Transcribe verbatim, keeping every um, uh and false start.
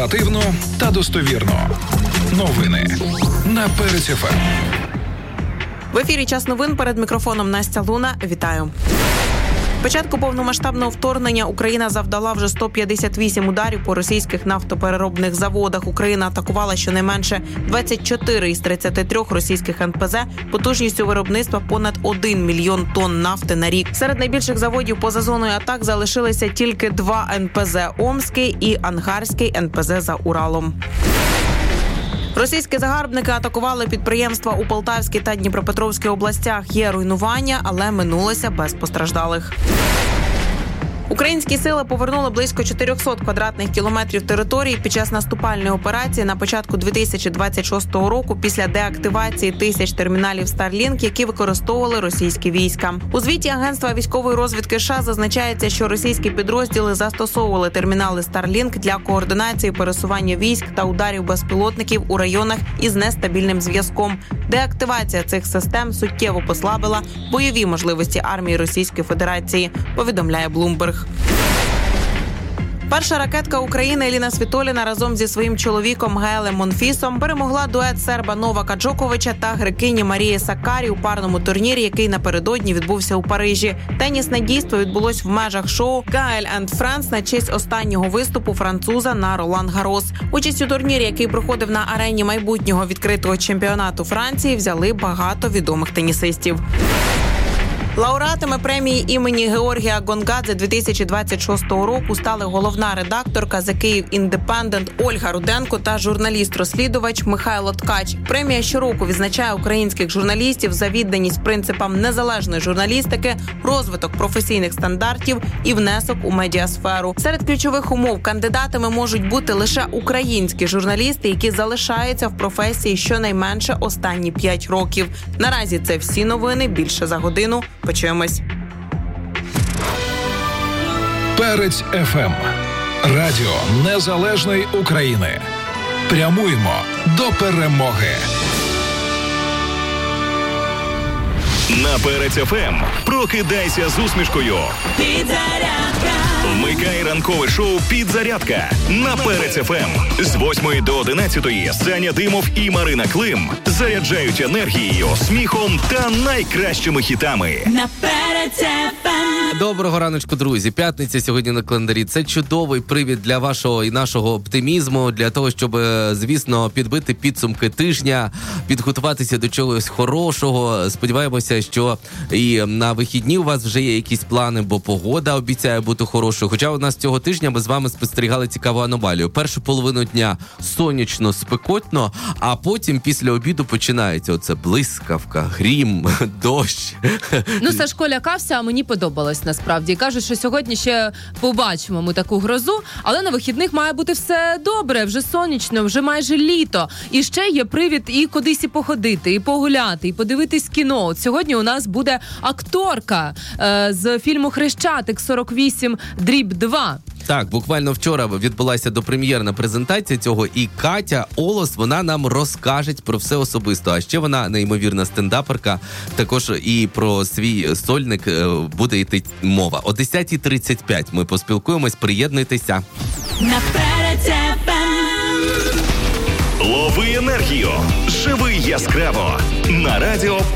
Оперативно та достовірно. Новини на Перець еф ем. В ефірі «Час новин», перед мікрофоном Настя Луна. Вітаю. Початку повномасштабного вторгнення Україна завдала вже сто п'ятдесят вісім ударів по російських нафтопереробних заводах. Україна атакувала щонайменше двадцять чотири із тридцяти трьох російських ен пе зет потужністю виробництва понад один мільйон тонн нафти на рік. Серед найбільших заводів поза зоною атак залишилися тільки два ен пе зет «Омський» і Ангарський ен пе зет за Уралом. Російські загарбники атакували підприємства у Полтавській та Дніпропетровській областях. Є руйнування, але минулося без постраждалих. Українські сили повернули близько чотириста квадратних кілометрів території під час наступальної операції на початку дві тисячі двадцять шостого року після деактивації тисяч терміналів Starlink, які використовували російські війська. У звіті Агентства військової розвідки США зазначається, що російські підрозділи застосовували термінали Starlink для координації пересування військ та ударів безпілотників у районах із нестабільним зв'язком. Деактивація цих систем суттєво послабила бойові можливості армії Російської Федерації, повідомляє Bloomberg. Перша ракетка України Еліна Світоліна разом зі своїм чоловіком Гаелем Монфісом перемогла дует серба Новака Джоковича та грекині Марії Саккарі у парному турнірі, який напередодні відбувся у Парижі. Тенісне дійство відбулось в межах шоу «Гаель енд Френдс» на честь останнього виступу француза на Ролан Гарос. Участь у турнірі, який проходив на арені майбутнього відкритого чемпіонату Франції, взяли багато відомих тенісистів. Лауреатами премії імені Георгія Гонгадзе дві тисячі двадцять шостого року стали головна редакторка The Kyiv Independent Ольга Руденко та журналіст-розслідувач Михайло Ткач. Премія щороку відзначає українських журналістів за відданість принципам незалежної журналістики, розвиток професійних стандартів і внесок у медіасферу. Серед ключових умов кандидатами можуть бути лише українські журналісти, які залишаються в професії щонайменше останні п'ять років. Наразі це всі новини. Більше за годину. Почуємось. Перець еф ем. Радіо Незалежної України. Прямуємо до перемоги. На Перець еф ем прокидайся з усмішкою. Підзарядка. Вмикай ранкове шоу «Підзарядка» на Перець еф ем. З восьмої до одинадцятої Саня Димов і Марина Клим заряджають енергією, сміхом та найкращими хітами. На Перець еф ем. Доброго раночку, друзі. П'ятниця сьогодні на календарі. Це чудовий привід для вашого і нашого оптимізму, для того, щоб, звісно, підбити підсумки тижня, підготуватися до чогось хорошого. Сподіваємося, що і на вихідні у вас вже є якісь плани, бо погода обіцяє бути хорошою. Хоча у нас цього тижня ми з вами спостерігали цікаву аномалію. Першу половину дня сонячно, спекотно, а потім після обіду починається оце блискавка, грім, дощ. Ну, Сашко лякався, а мені подобалось насправді. Кажуть, що сьогодні ще побачимо ми таку грозу, але на вихідних має бути все добре, вже сонячно, вже майже літо. І ще є привід і кудись і походити, і погуляти, і подивитись кіно. От сьогодні у нас буде акторка е, з фільму «Хрещатик сорок вісім дріб два». Так, буквально вчора відбулася допрем'єрна презентація цього, і Катя Олос, вона нам розкаже про все особисто. А ще вона неймовірна стендаперка, також і про свій сольник буде йти мова. О десята тридцять п'ять ми поспілкуємось, приєднуйтеся. На Перець еф ем. Лови енергію, живи яскраво на радіо